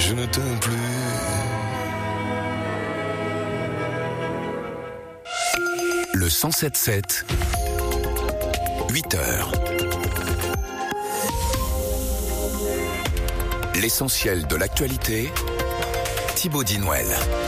je ne t'aime plus. Le 107.7, 8h. L'essentiel de l'actualité, Thibaut Dinouel.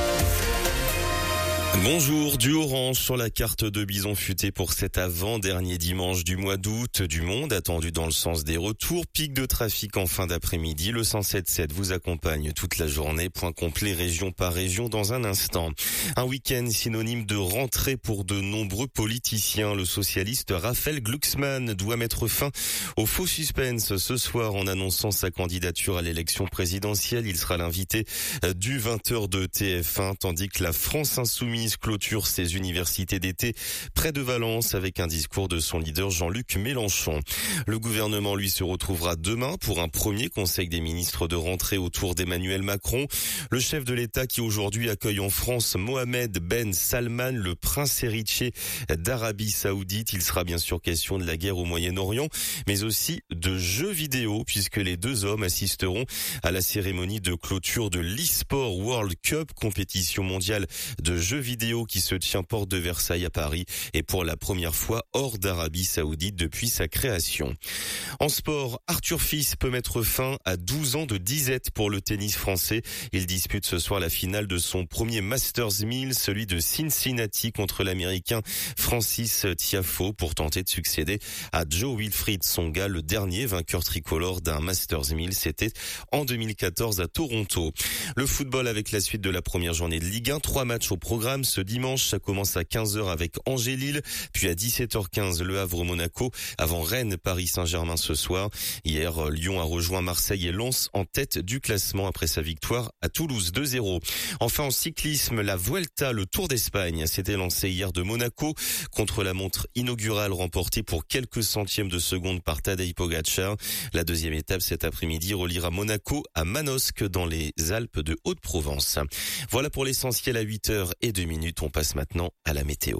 Bonjour, du orange sur la carte de Bison Futé pour cet avant-dernier dimanche du mois d'août. Du monde attendu dans le sens des retours. Pic de trafic en fin d'après-midi. Le 107.7 vous accompagne toute la journée. Point complet région par région dans un instant. Un week-end synonyme de rentrée pour de nombreux politiciens. Le socialiste Raphaël Glucksmann doit mettre fin au faux suspense ce soir en annonçant sa candidature à l'élection présidentielle. Il sera l'invité du 20h de TF1, tandis que la France Insoumise clôture ses universités d'été près de Valence avec un discours de son leader Jean-Luc Mélenchon. Le gouvernement, lui, se retrouvera demain pour un premier conseil des ministres de rentrée autour d'Emmanuel Macron. Le chef de l'État qui aujourd'hui accueille en France Mohamed Ben Salman, le prince héritier d'Arabie Saoudite. Il sera bien sûr question de la guerre au Moyen-Orient, mais aussi de jeux vidéo puisque les deux hommes assisteront à la cérémonie de clôture de l'eSport World Cup, compétition mondiale de jeux vidéo qui se tient porte de Versailles à Paris et pour la première fois hors d'Arabie Saoudite depuis sa création. En sport, Arthur Fils peut mettre fin à 12 ans de disette pour le tennis français. Il dispute ce soir la finale de son premier Masters 1000, celui de Cincinnati contre l'Américain Francis Tiafoe pour tenter de succéder à Joe Wilfried Tsonga, le dernier vainqueur tricolore d'un Masters 1000. C'était en 2014 à Toronto. Le football avec la suite de la première journée de Ligue 1, 3 matchs au programme. Ce dimanche, ça commence à 15h avec Angers-Lille, puis à 17h15 Le Havre-Monaco, avant Rennes, Paris Saint-Germain ce soir. Hier, Lyon a rejoint Marseille et Lens en tête du classement après sa victoire à Toulouse 2-0. Enfin en cyclisme, la Vuelta, le Tour d'Espagne, s'était lancé hier de Monaco contre la montre inaugurale remportée pour quelques centièmes de seconde par Tadej Pogačar. La deuxième étape cet après-midi reliera Monaco à Manosque dans les Alpes de Haute-Provence. Voilà pour l'essentiel à 8h02. On passe maintenant à la météo.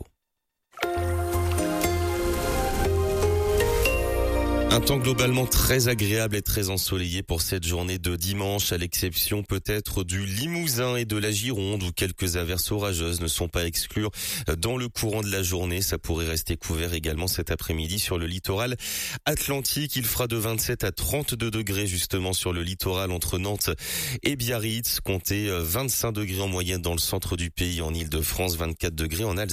Un temps globalement très agréable et très ensoleillé pour cette journée de dimanche, à l'exception peut-être du Limousin et de la Gironde où quelques averses orageuses ne sont pas à exclure dans le courant de la journée. Ça pourrait rester couvert également cet après-midi sur le littoral atlantique. Il fera de 27 à 32 degrés justement sur le littoral entre Nantes et Biarritz. Comptez 25 degrés en moyenne dans le centre du pays en Île-de-France, 24 degrés en Alsace.